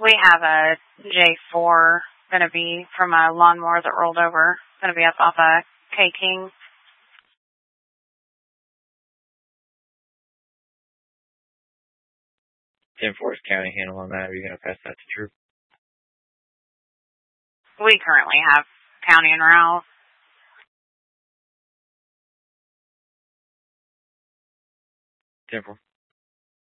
We have a J4 going to be from a lawnmower that rolled over. Going to be up off a K King. 10-4 county handle on that. Are you going to pass that to Troop? We currently have county and route. 10-4.